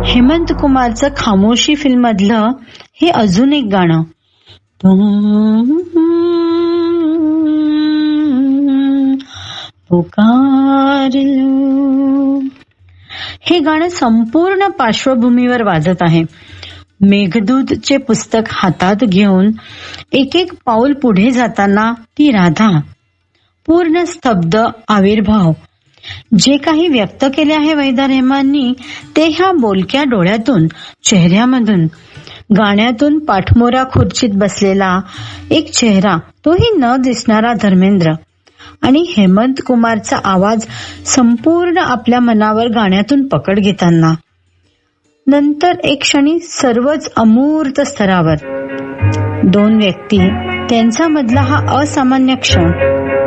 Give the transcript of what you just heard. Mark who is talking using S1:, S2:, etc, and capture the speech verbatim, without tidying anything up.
S1: हेमंत कुमारचं खामोशी फिल्म मधलं हे अजून एक गाणं. पुकारलो, हे गाणं संपूर्ण पार्श्वभूमीवर वाजत आहे. मेघदूतचे पुस्तक हातात घेऊन एक एक पाऊल पुढे जाताना ती राधा, पूर्ण स्तब्ध आविर्भाव. जे काही व्यक्त केले आहे वहिदा रेहमाननी ते ह्या बोलक्या डोळ्यातून, चेहऱ्यामधून. गाण्यातून पाठमोरा खुर्चीत बसलेला एक चेहरा, तोही न दिसणारा धर्मेंद्र, आणि हेमंत कुमारचा आवाज संपूर्ण आपल्या मनावर गाण्यातून पकड घेताना. नंतर एक क्षणी सर्वच अमूर्त स्तरावर. दोन व्यक्ती, त्यांचा मधला हा असामान्य क्षण.